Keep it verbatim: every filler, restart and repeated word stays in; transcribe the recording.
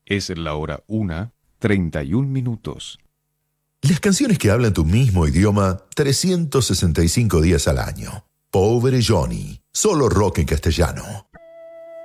Es la hora una, treinta y un minutos. Las canciones que hablan tu mismo idioma trescientos sesenta y cinco días al año. Pobre Johnny, solo rock en castellano.